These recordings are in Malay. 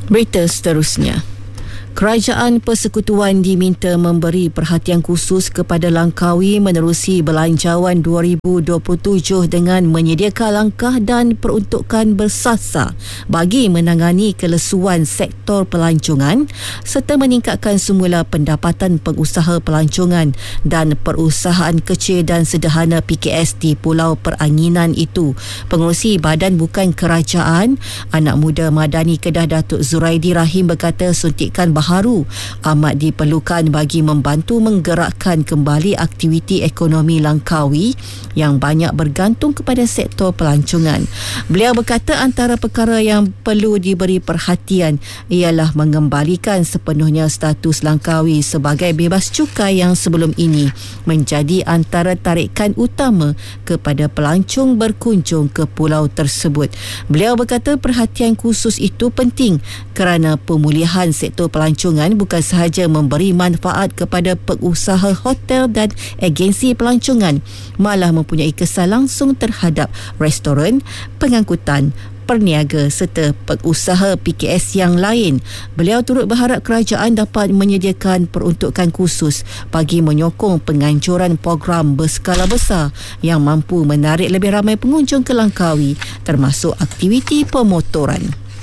Berita seterusnya. Kerajaan Persekutuan diminta memberi perhatian khusus kepada Langkawi menerusi Belanjawan 2027 dengan menyediakan langkah dan peruntukan bersasar bagi menangani kelesuan sektor pelancongan serta meningkatkan semula pendapatan pengusaha pelancongan dan perusahaan kecil dan sederhana PKS di Pulau Peranginan itu. Pengerusi Badan Bukan Kerajaan, Anak Muda Madani Kedah Datuk Zuraidi Rahim berkata suntikan baharu amat diperlukan bagi membantu menggerakkan kembali aktiviti ekonomi Langkawi yang banyak bergantung kepada sektor pelancongan. Beliau berkata antara perkara yang perlu diberi perhatian ialah mengembalikan sepenuhnya status Langkawi sebagai bebas cukai yang sebelum ini menjadi antara tarikan utama kepada pelancong berkunjung ke pulau tersebut. Beliau berkata perhatian khusus itu penting kerana pemulihan sektor pelancongan bukan sahaja memberi manfaat kepada pengusaha hotel dan agensi pelancongan, malah mempunyai kesan langsung terhadap restoran, pengangkutan, perniaga serta pengusaha PKS yang lain. Beliau turut berharap kerajaan dapat menyediakan peruntukan khusus bagi menyokong penganjuran program berskala besar yang mampu menarik lebih ramai pengunjung ke Langkawi termasuk aktiviti pemotoran.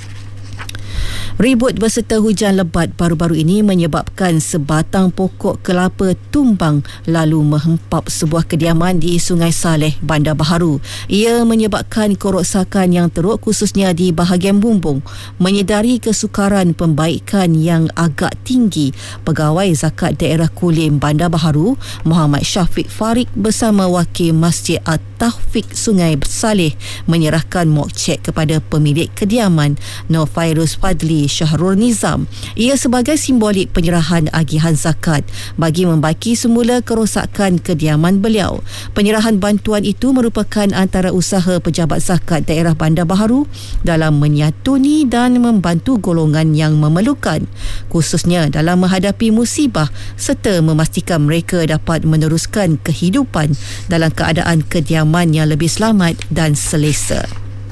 Ribut berserta hujan lebat baru-baru ini menyebabkan sebatang pokok kelapa tumbang lalu menghempap sebuah kediaman di Sungai Saleh, Bandar Baharu. Ia menyebabkan kerosakan yang teruk khususnya di bahagian bumbung. Menyedari kesukaran pembaikan yang agak tinggi, Pegawai Zakat Daerah Kulim Bandar Baharu, Muhammad Syafiq Farid bersama Wakil Masjid At-Tahfiq Sungai Saleh menyerahkan mock check kepada pemilik kediaman Nur Fairuz Fadli Syahrul Nizam. Ia sebagai simbolik penyerahan agihan zakat bagi membaiki semula kerosakan kediaman beliau. Penyerahan bantuan itu merupakan antara usaha pejabat zakat daerah Bandar Baharu dalam menyatuni dan membantu golongan yang memerlukan, khususnya dalam menghadapi musibah serta memastikan mereka dapat meneruskan kehidupan dalam keadaan kediaman yang lebih selamat dan selesa.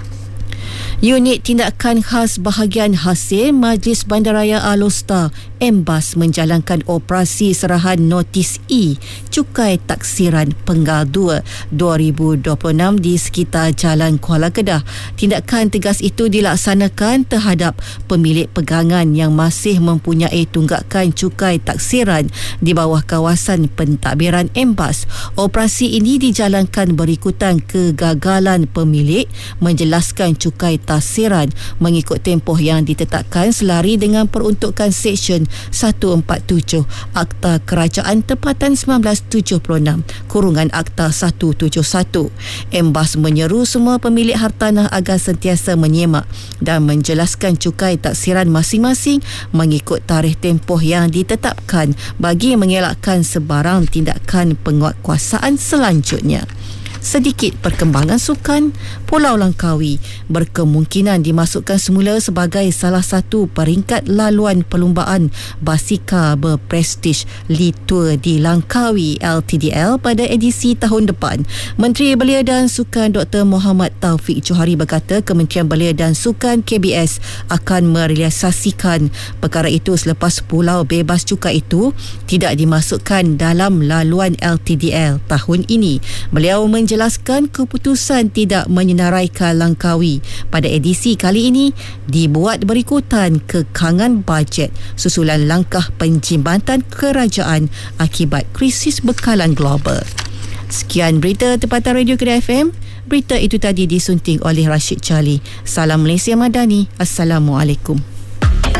Unit Tindakan Khas Bahagian Hasil Majlis Bandaraya Alor-Star MBAS menjalankan operasi serahan notis E Cukai Taksiran Penggal 2 2026 di sekitar Jalan Kuala Kedah. Tindakan tegas itu dilaksanakan terhadap pemilik pegangan yang masih mempunyai tunggakan cukai taksiran di bawah kawasan pentadbiran MBAS. Operasi ini dijalankan berikutan kegagalan pemilik menjelaskan cukai taksiran mengikut tempoh yang ditetapkan selari dengan peruntukan Seksyen 147 Akta Kerajaan Tempatan 1976 kurungan Akta 171. MBAS menyeru semua pemilik hartanah agar sentiasa menyemak dan menjelaskan cukai taksiran masing-masing mengikut tarikh tempoh yang ditetapkan bagi mengelakkan sebarang tindakan penguatkuasaan selanjutnya. Sedikit perkembangan sukan, Pulau Langkawi berkemungkinan dimasukkan semula sebagai salah satu peringkat laluan perlumbaan basikal berprestij League Tour di Langkawi LTDL pada edisi tahun depan. Menteri Belia dan Sukan Dr. Muhammad Taufik Johari berkata Kementerian Belia dan Sukan KBS akan merealisasikan perkara itu selepas pulau bebas cukai itu tidak dimasukkan dalam laluan LTDL tahun ini. Beliau menjelaskan keputusan tidak menyenaraikan Langkawi pada edisi kali ini dibuat berikutan kekangan bajet susulan langkah penjimbatan kerajaan akibat krisis bekalan global. Sekian berita tempatan Radio Kedah FM. Berita itu tadi disunting oleh Rashid Charlie. Salam Malaysia Madani. Assalamualaikum.